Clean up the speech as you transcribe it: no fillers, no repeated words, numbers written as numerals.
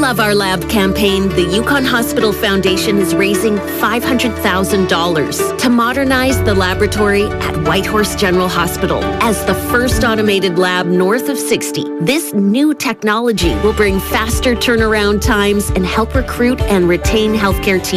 Love Our Lab campaign, the Yukon Hospital Foundation is raising $500,000 to modernize the laboratory at Whitehorse General Hospital. As the first automated lab north of 60, this new technology will bring faster turnaround times and help recruit and retain healthcare teams.